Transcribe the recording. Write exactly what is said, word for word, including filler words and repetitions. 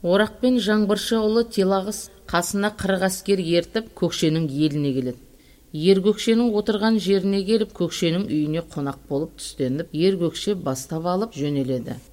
Орақ пен Жаңбыршыұлы Тилағыс қасына қырық әскер ертіп Көкшенің еліне келеді. Ер Көкшенің отырған жеріне келіп Көкшенің үйіне қонақ болып түстеніп, Ер Көкше бастап алып жөнеледі.